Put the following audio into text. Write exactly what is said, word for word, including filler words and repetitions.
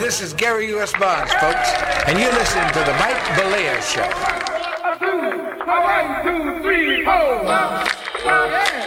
this is Gary U S. Barnes, folks, and you're listening to the Mike Belair Show. One, two, three, four.